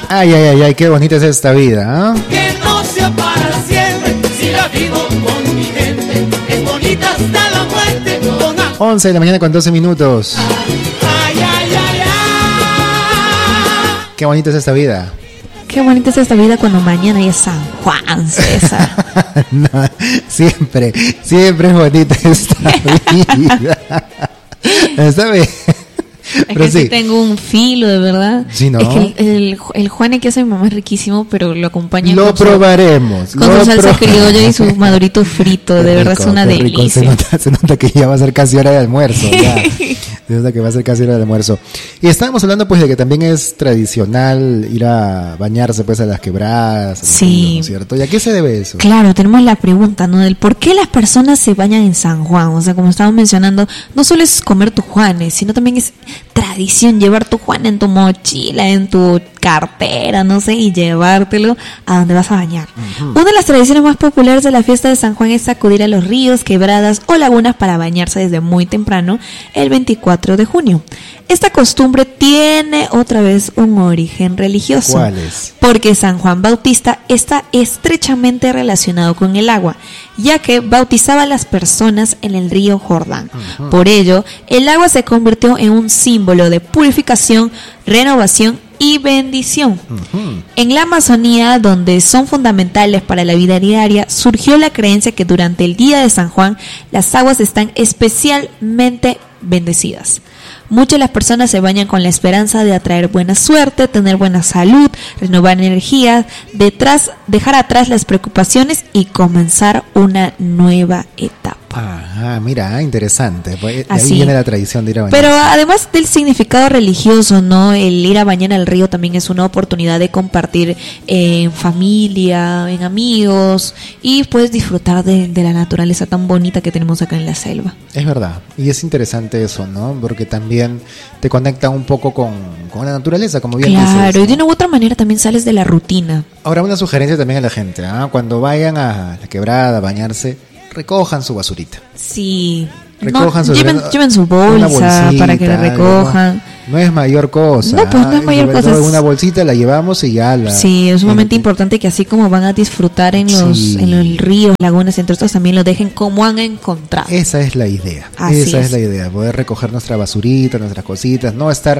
Ay, ay, ay, ay, qué bonita es esta vida, ¿eh? Que no sea para siempre, si la vivo con mi gente, es bonita hasta la muerte. 11 de la mañana con 12 minutos. Ay, ay, ay, ay. Qué bonita es esta vida. Qué bonita es esta vida cuando mañana es San Juan, César. No, siempre es bonita esta vida. Está bien. Es Pero que sí. sí tengo un filo, de verdad. Sí, ¿no? Es que el Juane que hace mi mamá es riquísimo, pero lo acompaña Lo probaremos. con su salsa criolla y su madurito frito. De verdad rico, es una qué rico. delicia. Se nota que ya va a ser casi hora de almuerzo. Ya. Se nota que va a ser casi hora de almuerzo. Y estábamos hablando pues de que también es tradicional ir a bañarse pues a las quebradas. Sí. ¿No es cierto? ¿Y a qué se debe eso? Claro, tenemos la pregunta, ¿no? Del por qué las personas se bañan en San Juan. O sea, como estábamos mencionando, no solo es comer tu Juanes, sino también es tradición llevar tu Juan en tu mochila, en tu cartera, no sé, y llevártelo a donde vas a bañar. Una de las tradiciones más populares de la fiesta de San Juan es acudir a los ríos, quebradas o lagunas para bañarse desde muy temprano, el 24 de junio. Esta costumbre tiene otra vez un origen religioso. ¿Cuál es? Porque San Juan Bautista está estrechamente relacionado con el agua, ya que bautizaba a las personas en el río Jordán. Por ello, el agua se convirtió en un símbolo de purificación, renovación y bendición. En la Amazonía, donde son fundamentales para la vida diaria, surgió la creencia que durante el día de San Juan las aguas están especialmente bendecidas. Muchas de las personas se bañan con la esperanza de atraer buena suerte, tener buena salud, renovar energías, dejar atrás las preocupaciones y comenzar una nueva etapa. Ajá, mira, interesante. Pues, de ahí Así. viene la tradición de ir a bañarse. Pero además del significado religioso, ¿no? El ir a bañar al río también es una oportunidad de compartir en familia, en amigos y puedes disfrutar de la naturaleza tan bonita que tenemos acá en la selva. Es verdad, y es interesante eso, ¿no? Porque también te conecta un poco con la naturaleza, como bien dices. Claro, ¿no? y de una u otra manera también sales de la rutina. Ahora, una sugerencia también a la gente, ¿ah? Cuando vayan a la quebrada a bañarse, recojan su basurita. Sí. Recojan No, lleven su bolsa una bolsita, para que la recojan. No es mayor cosa. No, pues no es mayor sobre cosa. todo una bolsita la llevamos y ya la... Sí, es sumamente importante que así como van a disfrutar en los ríos, lagunas, entre otros, también lo dejen como han encontrado. Esa es la idea. Así Esa es es la idea. Poder recoger nuestra basurita, nuestras cositas, no estar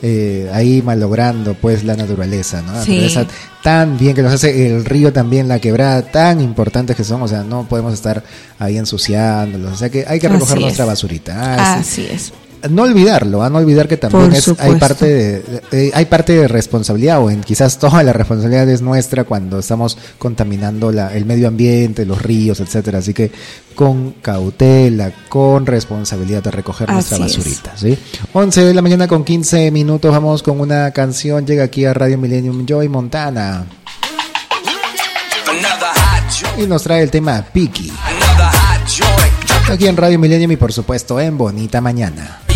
ahí malogrando pues la naturaleza, ¿no? La Sí. naturaleza tan bien que nos hace el río también, la quebrada, tan importantes que son, o sea, no podemos estar ahí ensuciándolos, o sea que hay que recoger Así nuestra es. basurita. Así es. No olvidarlo, no olvidar que también Por hay supuesto. hay parte de responsabilidad, o quizás toda la responsabilidad es nuestra cuando estamos contaminando el medio ambiente, los ríos, etcétera. Así que con cautela, con responsabilidad de recoger nuestra Así es. basurita, ¿sí? 11 de la mañana con 15 minutos, vamos con una canción, llega aquí a Radio Millennium Joy Montana y nos trae el tema Piki. Aquí en Radio Millennium y por supuesto en Bonita Mañana.